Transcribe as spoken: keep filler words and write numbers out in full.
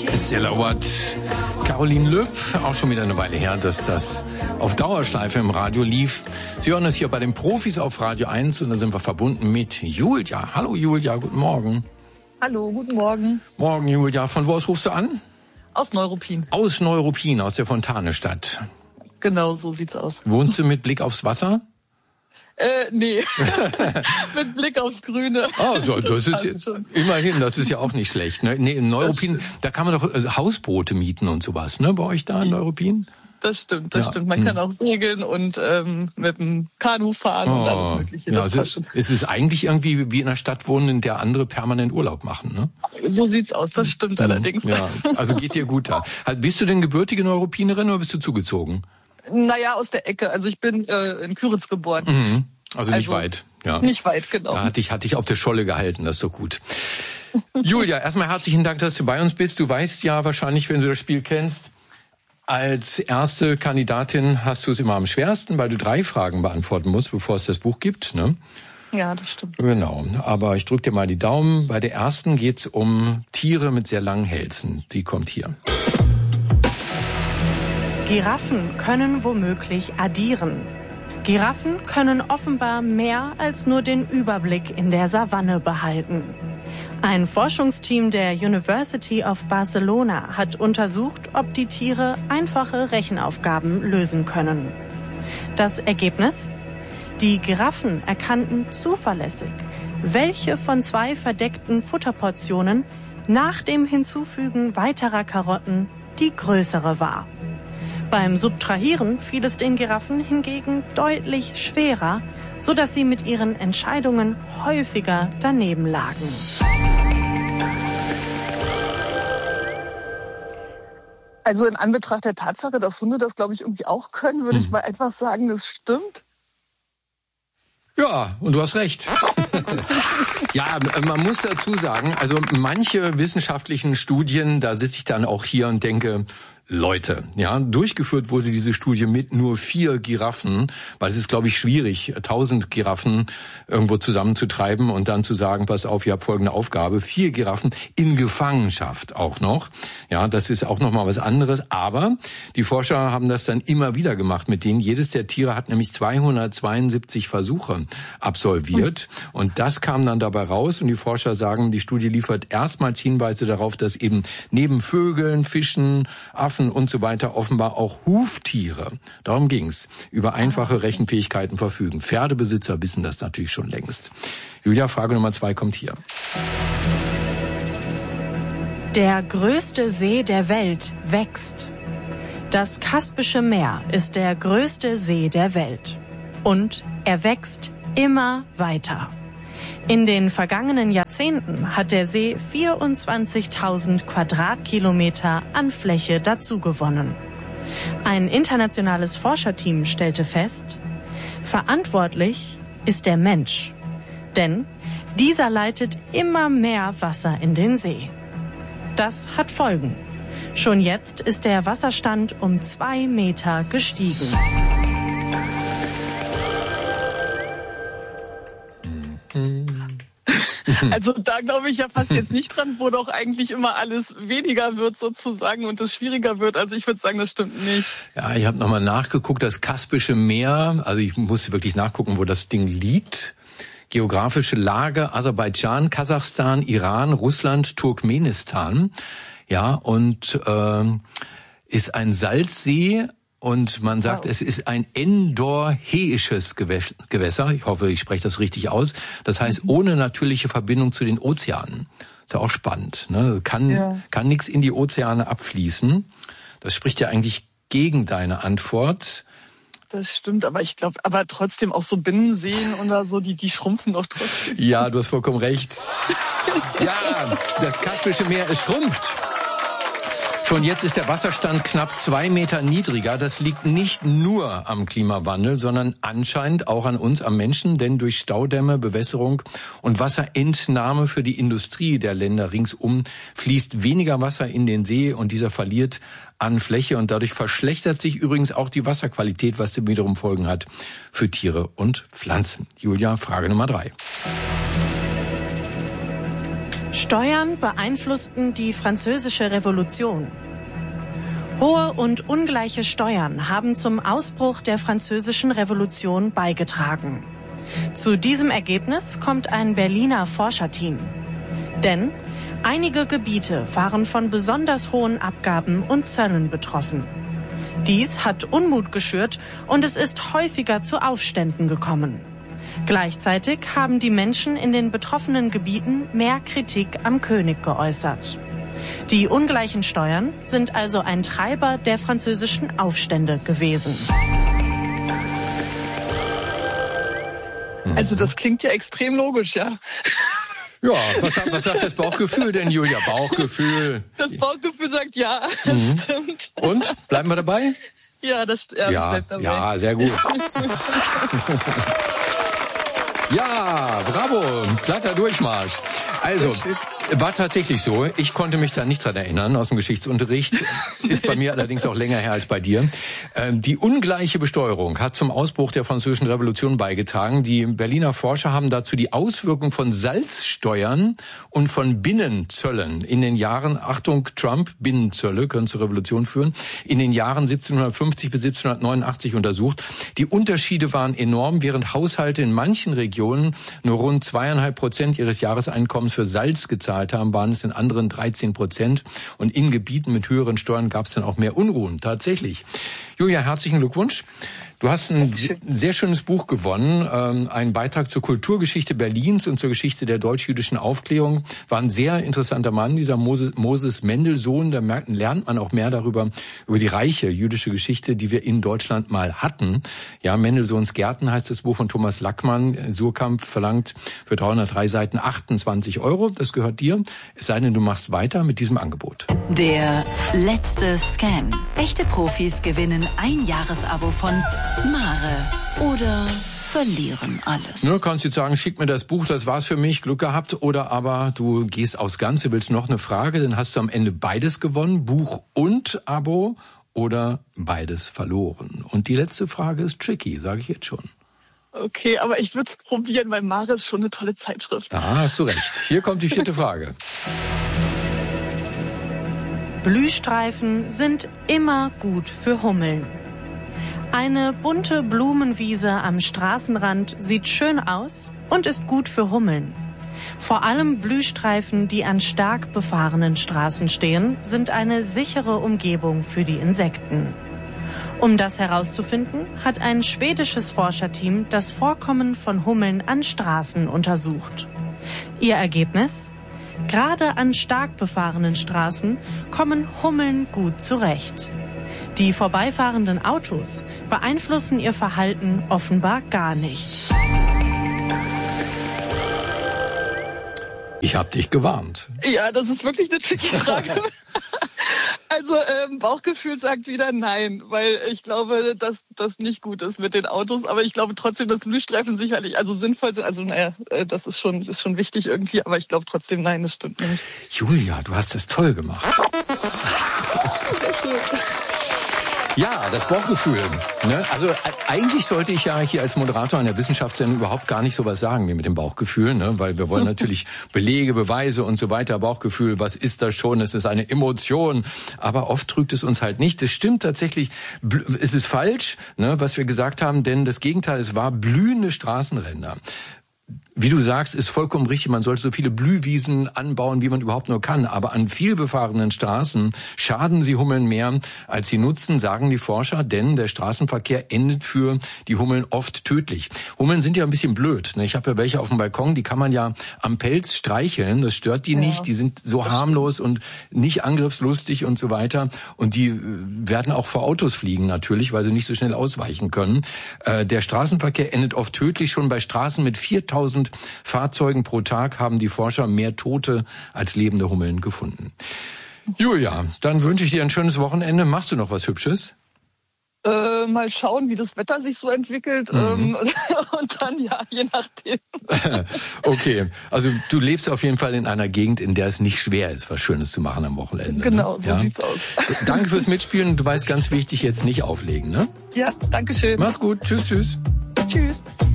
Stella Watt, Caroline Löb, auch schon wieder eine Weile her, dass das auf Dauerschleife im Radio lief. Sie hören das hier bei den Profis auf Radio eins und da sind wir verbunden mit Julia. Hallo Julia, guten Morgen. Hallo, guten Morgen. Morgen Julia, von wo aus rufst du an? Aus Neuruppin. Aus Neuruppin, aus der Fontanestadt. Genau, so sieht's aus. Wohnst du mit Blick aufs Wasser? Äh, nee. Mit Blick aufs Grüne. Oh, das, das ist ja, immerhin, das ist ja auch nicht schlecht. Ne? Nee, in Neuruppin, da kann man doch äh, Hausboote mieten und sowas, ne? Bei euch da in Neuruppin? Das stimmt, das ja. stimmt. Man hm. kann auch segeln und ähm, mit dem Kanu fahren oh. und alles Mögliche. Ja, das also es ist eigentlich irgendwie wie in einer Stadt wohnen, in der andere permanent Urlaub machen, ne? So sieht's aus, das stimmt hm. allerdings. Ja, also geht dir gut da. Bist du denn gebürtige Neurupinerin oder bist du zugezogen? Naja, aus der Ecke. Also ich bin äh, in Küritz geboren. Mhm. Also nicht also weit. Ja. Nicht weit, genau. Da hatte ich, hatte ich auf der Scholle gehalten, das ist doch gut. Julia, erstmal herzlichen Dank, dass du bei uns bist. Du weißt ja wahrscheinlich, wenn du das Spiel kennst, als erste Kandidatin hast du es immer am schwersten, weil du drei Fragen beantworten musst, bevor es das Buch gibt, ne? Ja, das stimmt. Genau, aber ich drücke dir mal die Daumen. Bei der ersten geht's um Tiere mit sehr langen Hälsen. Die kommt hier. Giraffen können womöglich addieren. Giraffen können offenbar mehr als nur den Überblick in der Savanne behalten. Ein Forschungsteam der University of Barcelona hat untersucht, ob die Tiere einfache Rechenaufgaben lösen können. Das Ergebnis? Die Giraffen erkannten zuverlässig, welche von zwei verdeckten Futterportionen nach dem Hinzufügen weiterer Karotten die größere war. Beim Subtrahieren fiel es den Giraffen hingegen deutlich schwerer, sodass sie mit ihren Entscheidungen häufiger daneben lagen. Also in Anbetracht der Tatsache, dass Hunde das, glaube ich, irgendwie auch können, würde hm. ich mal einfach sagen, das stimmt. Ja, und du hast recht. Ja, man muss dazu sagen, also manche wissenschaftlichen Studien, da sitze ich dann auch hier und denke, Leute, ja, durchgeführt wurde diese Studie mit nur vier Giraffen, weil es ist, glaube ich, schwierig, tausend Giraffen irgendwo zusammenzutreiben und dann zu sagen, pass auf, ihr habt folgende Aufgabe, vier Giraffen in Gefangenschaft auch noch. Ja, das ist auch noch mal was anderes, aber die Forscher haben das dann immer wieder gemacht mit denen. Jedes der Tiere hat nämlich zweihundertzweiundsiebzig Versuche absolviert und das kam dann dabei raus und die Forscher sagen, die Studie liefert erstmals Hinweise darauf, dass eben neben Vögeln, Fischen, Affen und so weiter offenbar auch Huftiere, darum ging's, über einfache Rechenfähigkeiten verfügen. Pferdebesitzer wissen das natürlich schon längst. Julia, Frage Nummer zwei kommt hier. Der größte See der Welt wächst. Das Kaspische Meer ist der größte See der Welt. Und er wächst immer weiter. In den vergangenen Jahrzehnten hat der See vierundzwanzigtausend Quadratkilometer an Fläche dazugewonnen. Ein internationales Forscherteam stellte fest, verantwortlich ist der Mensch. Denn dieser leitet immer mehr Wasser in den See. Das hat Folgen. Schon jetzt ist der Wasserstand um zwei Meter gestiegen. Also da glaube ich ja fast jetzt nicht dran, wo doch eigentlich immer alles weniger wird sozusagen und es schwieriger wird. Also ich würde sagen, das stimmt nicht. Ja, ich habe nochmal nachgeguckt, das Kaspische Meer, also ich muss wirklich nachgucken, wo das Ding liegt. Geografische Lage, Aserbaidschan, Kasachstan, Iran, Russland, Turkmenistan. Ja, und äh, ist ein Salzsee. Und man sagt, wow. Es ist ein endorheisches Gewässer. Ich hoffe, ich spreche das richtig aus. Das heißt, ohne natürliche Verbindung zu den Ozeanen. Ist ja auch spannend. Ne? Kann, ja. kann nichts in die Ozeane abfließen. Das spricht ja eigentlich gegen deine Antwort. Das stimmt, aber ich glaube, aber trotzdem auch so Binnenseen oder so, die, die schrumpfen doch trotzdem. Ja, du hast vollkommen recht. Ja, das Kaspische Meer, es schrumpft. Schon jetzt ist der Wasserstand knapp zwei Meter niedriger. Das liegt nicht nur am Klimawandel, sondern anscheinend auch an uns, am Menschen. Denn durch Staudämme, Bewässerung und Wasserentnahme für die Industrie der Länder ringsum fließt weniger Wasser in den See und dieser verliert an Fläche. Und dadurch verschlechtert sich übrigens auch die Wasserqualität, was wiederum Folgen hat für Tiere und Pflanzen. Julia, Frage Nummer drei. Steuern beeinflussten die Französische Revolution. Hohe und ungleiche Steuern haben zum Ausbruch der Französischen Revolution beigetragen. Zu diesem Ergebnis kommt ein Berliner Forscherteam. Denn einige Gebiete waren von besonders hohen Abgaben und Zöllen betroffen. Dies hat Unmut geschürt und es ist häufiger zu Aufständen gekommen. Gleichzeitig haben die Menschen in den betroffenen Gebieten mehr Kritik am König geäußert. Die ungleichen Steuern sind also ein Treiber der französischen Aufstände gewesen. Also das klingt ja extrem logisch, ja. Ja, was, was sagt das Bauchgefühl denn, Julia? Bauchgefühl. Das Bauchgefühl sagt ja, das mhm. stimmt. Und? Bleiben wir dabei? Ja, das, ja, ja, das bleibt dabei. Ja, sehr gut. Ja, bravo, glatter Durchmarsch. Also, war tatsächlich so. Ich konnte mich da nicht dran erinnern aus dem Geschichtsunterricht. Ist bei mir allerdings auch länger her als bei dir. Die ungleiche Besteuerung hat zum Ausbruch der Französischen Revolution beigetragen. Die Berliner Forscher haben dazu die Auswirkung von Salzsteuern und von Binnenzöllen in den Jahren, Achtung, Trump, Binnenzölle können zur Revolution führen, in den Jahren siebzehnhundertfünfzig bis siebzehnhundertneunundachtzig untersucht. Die Unterschiede waren enorm, während Haushalte in manchen Regionen nur rund zweieinhalb Prozent ihres Jahreseinkommens für Salz gezahlt haben, waren es in anderen dreizehn Prozent. Und in Gebieten mit höheren Steuern gab es dann auch mehr Unruhen. Tatsächlich. Julia, herzlichen Glückwunsch. Du hast ein sehr schönes Buch gewonnen, ähm, einen Beitrag zur Kulturgeschichte Berlins und zur Geschichte der deutsch-jüdischen Aufklärung. War ein sehr interessanter Mann, dieser Moses, Moses Mendelssohn. Da merkt, lernt man auch mehr darüber, über die reiche jüdische Geschichte, die wir in Deutschland mal hatten. Ja, Mendelssohns Gärten heißt das Buch von Thomas Lackmann. Surkamp verlangt für dreihundertdrei Seiten achtundzwanzig Euro. Das gehört dir. Es sei denn, du machst weiter mit diesem Angebot. Der letzte Scam. Echte Profis gewinnen ein Jahresabo von Mare oder verlieren alles. Nur kannst du jetzt sagen, schick mir das Buch, das war's für mich, Glück gehabt. Oder aber du gehst aufs Ganze, willst noch eine Frage, dann hast du am Ende beides gewonnen, Buch und Abo oder beides verloren. Und die letzte Frage ist tricky, sage ich jetzt schon. Okay, aber ich würde es probieren, weil Mare ist schon eine tolle Zeitschrift. Da hast du recht. Hier kommt die vierte Frage. Blühstreifen sind immer gut für Hummeln. Eine bunte Blumenwiese am Straßenrand sieht schön aus und ist gut für Hummeln. Vor allem Blühstreifen, die an stark befahrenen Straßen stehen, sind eine sichere Umgebung für die Insekten. Um das herauszufinden, hat ein schwedisches Forscherteam das Vorkommen von Hummeln an Straßen untersucht. Ihr Ergebnis? Gerade an stark befahrenen Straßen kommen Hummeln gut zurecht. Die vorbeifahrenden Autos beeinflussen ihr Verhalten offenbar gar nicht. Ich habe dich gewarnt. Ja, das ist wirklich eine tricky Frage. Also ähm, Bauchgefühl sagt wieder nein, weil ich glaube, dass das nicht gut ist mit den Autos. Aber ich glaube trotzdem, dass Blühstreifen sicherlich also sinnvoll sind. Also naja, das ist schon, ist schon wichtig irgendwie. Aber ich glaube trotzdem nein, das stimmt nicht. Julia, du hast das toll gemacht. Sehr schön. Ja, das Bauchgefühl. Ne? Also eigentlich sollte ich ja hier als Moderator einer Wissenschaftssendung überhaupt gar nicht sowas sagen wie mit dem Bauchgefühl, ne? Weil wir wollen natürlich Belege, Beweise und so weiter. Bauchgefühl, was ist das schon? Es ist eine Emotion. Aber oft trügt es uns halt nicht. Das stimmt tatsächlich. Es ist falsch, ne, was wir gesagt haben, denn das Gegenteil, es war blühende Straßenränder. Wie du sagst, ist vollkommen richtig. Man sollte so viele Blühwiesen anbauen, wie man überhaupt nur kann. Aber an vielbefahrenen Straßen schaden sie Hummeln mehr, als sie nutzen, sagen die Forscher. Denn der Straßenverkehr endet für die Hummeln oft tödlich. Hummeln sind ja ein bisschen blöd. Ich habe ja welche auf dem Balkon, die kann man ja am Pelz streicheln. Das stört die ja nicht. Die sind so harmlos und nicht angriffslustig und so weiter. Und die werden auch vor Autos fliegen natürlich, weil sie nicht so schnell ausweichen können. Der Straßenverkehr endet oft tödlich. Schon bei Straßen mit viertausend Fahrzeugen pro Tag haben die Forscher mehr Tote als lebende Hummeln gefunden. Julia, dann wünsche ich dir ein schönes Wochenende. Machst du noch was Hübsches? Äh, mal schauen, wie das Wetter sich so entwickelt. Mhm. Ähm, und dann, ja, je nachdem. Okay, also du lebst auf jeden Fall in einer Gegend, in der es nicht schwer ist, was Schönes zu machen am Wochenende. Genau, ne? so ja? sieht's aus. Danke fürs Mitspielen. Du weißt, ganz wichtig, jetzt nicht auflegen, ne? Ja, danke schön. Mach's gut. Tschüss, tschüss. Tschüss.